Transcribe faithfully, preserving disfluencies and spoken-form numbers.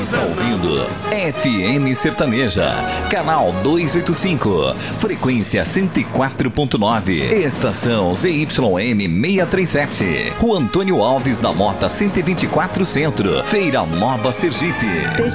está ouvindo F M Sertaneja, canal duzentos e oitenta e cinco, frequência cento e quatro ponto nove, estação Z Y M seiscentos e trinta e sete, Rua Antônio Alves da Mota cento e vinte e quatro Centro, Feira Nova Sergipe.